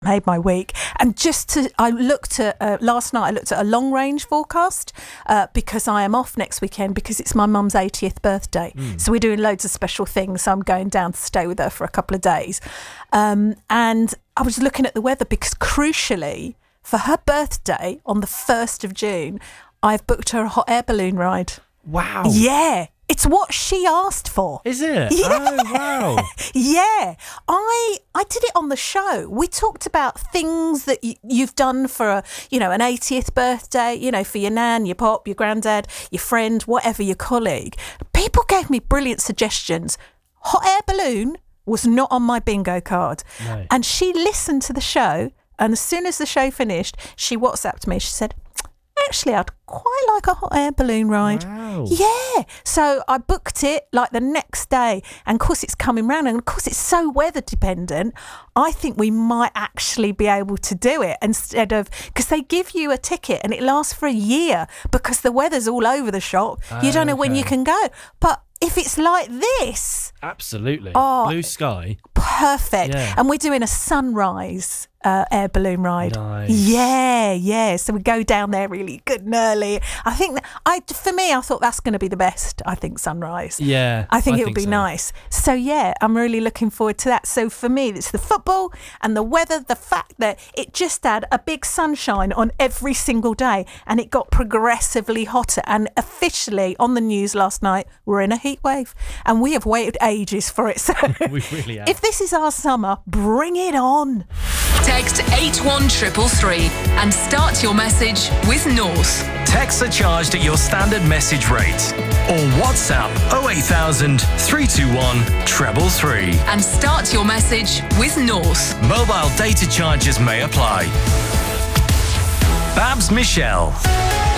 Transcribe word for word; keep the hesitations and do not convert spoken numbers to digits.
made my week. And just to, I looked at, uh, last night I looked at a long range forecast uh, because I am off next weekend because it's my mum's eightieth birthday. Mm. So we're doing loads of special things. So I'm going down to stay with her for a couple of days. Um, and I was looking at the weather because crucially, for her birthday on the first of June, I've booked her a hot air balloon ride. Wow. Yeah. It's what she asked for. Is it? Yeah. Oh, wow. Yeah. I I did it on the show. We talked about things that y- you've done for, a, you know, an eightieth birthday, you know, for your nan, your pop, your granddad, your friend, whatever, your colleague. People gave me brilliant suggestions. Hot air balloon was not on my bingo card. No. And she listened to the show, and as soon as the show finished, she WhatsApped me. She said, actually, I'd quite like a hot air balloon ride. Wow. Yeah. So I booked it like the next day. And of course, it's coming round. And of course, it's so weather dependent. I think we might actually be able to do it instead of, because they give you a ticket and it lasts for a year because the weather's all over the shop. Uh, you don't know okay. when you can go. But if it's like this, Absolutely. Oh, Blue sky. perfect. Yeah. And we're doing a sunrise uh, air balloon ride. Nice. Yeah, yeah. So we go down there really good and early. I think that I, for me, I thought that's going to be the best. I think sunrise. Yeah. I think I it would think be so. nice. So yeah, I'm really looking forward to that. So for me, it's the football and the weather, the fact that it just had a big sunshine on every single day and it got progressively hotter. And officially on the news last night, we're in a heat wave and we have waited ages for it. So We really have. if this is our summer, bring it on. Text eight one three three three and start your message with North. Texts are charged at your standard message rate. Or WhatsApp oh eight thousand, three two one, treble three. And start your message with North. Mobile data charges may apply. Babs Michelle.